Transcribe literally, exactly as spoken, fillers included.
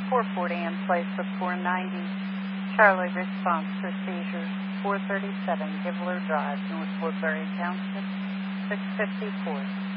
four forty in place of four ninety. Charlie response for seizures four thirty-seven Gibbler Drive, North Woodbury Township, six fifty-four.